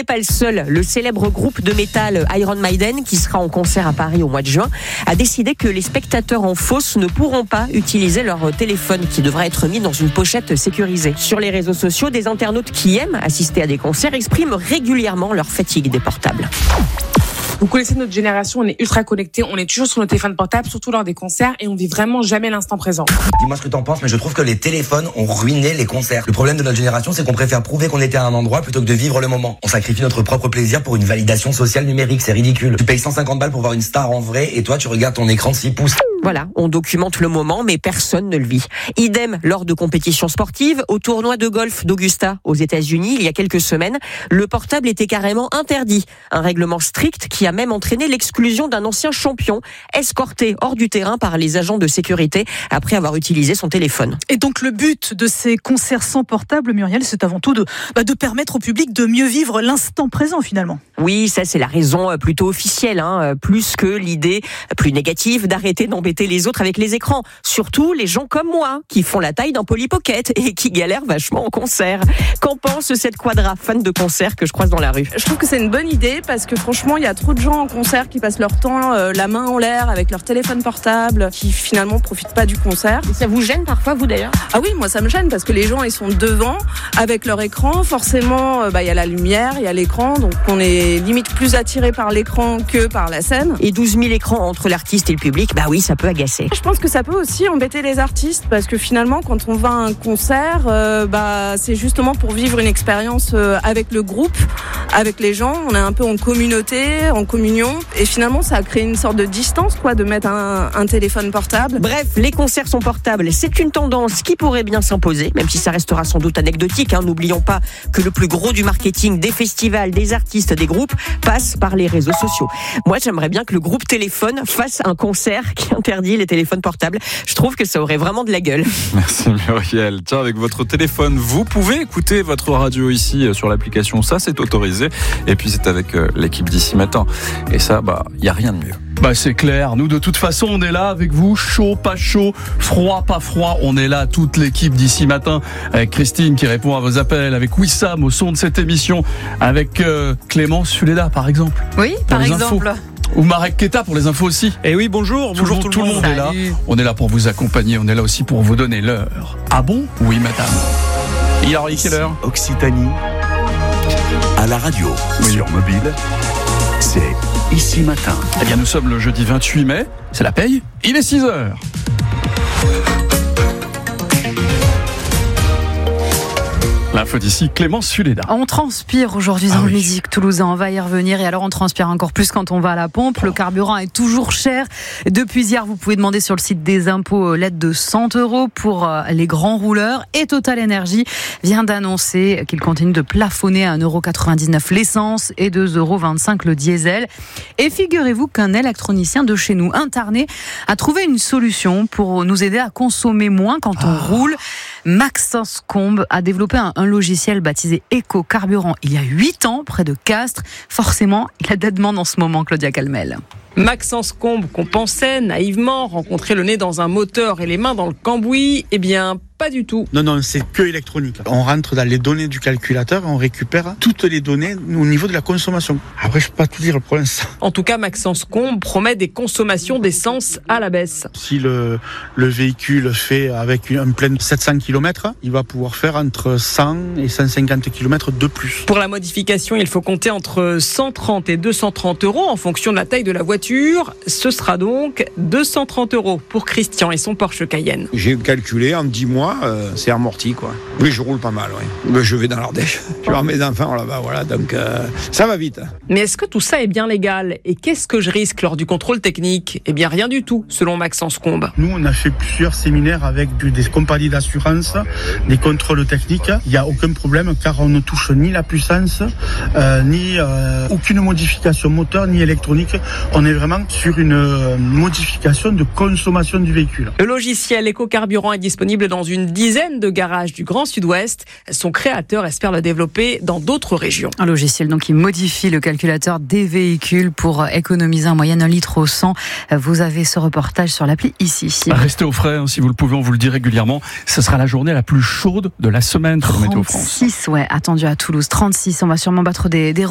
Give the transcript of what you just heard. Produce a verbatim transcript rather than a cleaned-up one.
n'est pas le seul. Le célèbre groupe de métal Iron Maiden, qui sera en concert à Paris au mois de juin, a décidé que les spectateurs en fosse ne pourront pas utiliser leur téléphone, qui devra être mis dans une pochette sécurisée. Sur les réseaux sociaux, des internautes qui aiment assister à des concerts expriment régulièrement leur fatigue des portables. Vous connaissez notre génération, on est ultra connectés, on est toujours sur nos téléphones portables, surtout lors des concerts, et on vit vraiment jamais l'instant présent. Dis-moi ce que t'en penses, mais je trouve que les téléphones ont ruiné les concerts. Le problème de notre génération, c'est qu'on préfère prouver qu'on était à un endroit plutôt que de vivre le moment. On sacrifie notre propre plaisir pour une validation sociale numérique, c'est ridicule. Tu payes cent cinquante balles pour voir une star en vrai, et toi tu regardes ton écran de six pouces. Voilà, on documente le moment, mais personne ne le vit. Idem lors de compétitions sportives. Au tournoi de golf d'Augusta, aux États-Unis, il y a quelques semaines, le portable était carrément interdit. Un règlement strict qui a même entraîné l'exclusion d'un ancien champion, escorté hors du terrain par les agents de sécurité après avoir utilisé son téléphone. Et donc le but de ces concerts sans portable, Muriel, c'est avant tout de, bah, de permettre au public de mieux vivre l'instant présent finalement. Oui, ça c'est la raison plutôt officielle, hein, plus que l'idée plus négative d'arrêter d'embêter les autres avec les écrans. Surtout les gens comme moi, qui font la taille d'un Polly Pocket et qui galèrent vachement en concert. Qu'en pense cette quadra fan de concert que je croise dans la rue? Je trouve que c'est une bonne idée parce que franchement, il y a trop de gens en concert qui passent leur temps euh, la main en l'air avec leur téléphone portable, qui finalement profitent pas du concert. Et ça vous gêne parfois, vous d'ailleurs? Ah oui, moi ça me gêne parce que les gens ils sont devant avec leur écran. Forcément, euh, bah il y a la lumière, il y a l'écran, donc on est limite plus attiré par l'écran que par la scène. Et douze mille écrans entre l'artiste et le public, bah oui, ça peut agacer. Je pense que ça peut aussi embêter les artistes parce que finalement, quand on va à un concert, euh, bah c'est justement pour vivre une expérience euh, avec le groupe, avec les gens. On est un peu en communauté, en communion, et finalement, ça a créé une sorte de distance, quoi, de mettre un, un téléphone portable. Bref, les concerts sont portables. C'est une tendance qui pourrait bien s'imposer, même si ça restera sans doute anecdotique. Hein. N'oublions pas que le plus gros du marketing des festivals, des artistes, des groupes passe par les réseaux sociaux. Moi, j'aimerais bien que le groupe Téléphone fasse un concert qui interdit les téléphones portables. Je trouve que ça aurait vraiment de la gueule. Merci Muriel. Tiens, avec votre téléphone, vous pouvez écouter votre radio ici sur l'application. Ça, c'est autorisé. Et puis, c'est avec l'équipe d'ici matin. Et ça, bah, il n'y a rien de mieux. Bah c'est clair, nous de toute façon on est là avec vous, chaud, pas chaud, froid, pas froid, on est là, toute l'équipe d'ici matin, avec Christine qui répond à vos appels, avec Wissam au son de cette émission, avec euh, Clémence Suleda par exemple. Oui, par exemple. Infos. Ou Marek Keta pour les infos aussi. Et oui, bonjour, Toujours, bonjour tout, tout le monde. monde est là. On est là pour vous accompagner, on est là aussi pour vous donner l'heure. Ah bon? Oui madame. Il a quelle heure? Occitanie, à la radio, oui. Sur mobile, c'est Ici Matin. Eh bien nous sommes le jeudi vingt-huit mai, c'est la paye, il est six heures. L'info d'ici, Clémence Suleda. On transpire aujourd'hui dans ah le oui. Musique Toulousain, on va y revenir. Et alors on transpire encore plus quand on va à la pompe. Le carburant est toujours cher. Depuis hier, vous pouvez demander sur le site des impôts l'aide de cent euros pour les grands rouleurs. Et Total Energy vient d'annoncer qu'il continue de plafonner à un euro quatre-vingt-dix-neuf l'essence et deux euros vingt-cinq le diesel. Et figurez-vous qu'un électronicien de chez nous, un Tarnais, a trouvé une solution pour nous aider à consommer moins quand on oh. roule. Maxence Combe a développé un, un logiciel baptisé Éco-Carburant il y a huit ans, près de Castres. Forcément, il a de la demande en ce moment, Claudia Calmel. Maxence Combe, qu'on pensait naïvement rencontrer le nez dans un moteur et les mains dans le cambouis, eh bien, pas du tout. Non, non, c'est que électronique. On rentre dans les données du calculateur et on récupère toutes les données au niveau de la consommation. Après, je peux pas tout dire, le problème c'est ça. En tout cas, Maxence Combe promet des consommations d'essence à la baisse. Si le, le véhicule fait avec un plein de sept cents kilomètres, il va pouvoir faire entre cent et cent cinquante kilomètres de plus. Pour la modification, il faut compter entre cent trente et deux cent trente euros en fonction de la taille de la voiture. Ce sera donc deux cent trente euros pour Christian et son Porsche Cayenne. J'ai calculé en dix mois, euh, c'est amorti quoi. Oui, je roule pas mal, oui. Mais je vais dans l'Ardèche. Je vais voir mes enfants là-bas, voilà, donc euh, ça va vite. Mais est-ce que tout ça est bien légal? Et qu'est-ce que je risque lors du contrôle technique? Eh bien, rien du tout, selon Maxence Combe. Nous, on a fait plusieurs séminaires avec des compagnies d'assurance, des contrôles techniques. Il n'y a aucun problème car on ne touche ni la puissance, euh, ni euh, aucune modification moteur, ni électronique. On est vraiment sur une modification de consommation du véhicule. Le logiciel Éco-Carburant est disponible dans une dizaine de garages du Grand Sud-Ouest. Son créateur espère le développer dans d'autres régions. Un logiciel donc qui modifie le calculateur des véhicules pour économiser en moyenne un litre au cent. Vous avez ce reportage sur l'appli ici. Restez au frais, hein, si vous le pouvez, on vous le dit régulièrement. Ce sera la journée la plus chaude de la semaine pour le Météo France. trente-six, ouais, attendu à Toulouse. trente-six, on va sûrement battre des, des